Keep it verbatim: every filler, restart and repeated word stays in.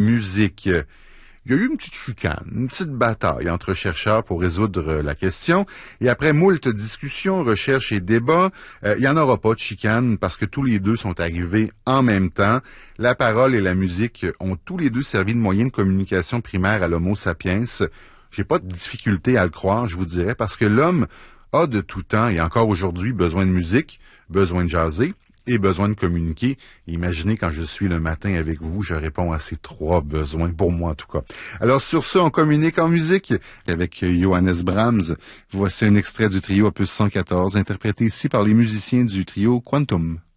musique. Il y a eu une petite chicane, une petite bataille entre chercheurs pour résoudre la question. Et après moult discussions, recherches et débats, euh, il n'y en aura pas de chicane parce que tous les deux sont arrivés en même temps. La parole et la musique ont tous les deux servi de moyen de communication primaire à l'Homo sapiens. J'ai pas de difficulté à le croire, je vous dirais, parce que l'homme a de tout temps et encore aujourd'hui besoin de musique, besoin de jaser et besoin de communiquer. Imaginez quand je suis le matin avec vous, je réponds à ces trois besoins, pour moi en tout cas. Alors sur ce, on communique en musique avec Johannes Brahms. Voici un extrait du trio opus cent quatorze, interprété ici par les musiciens du trio Quantum.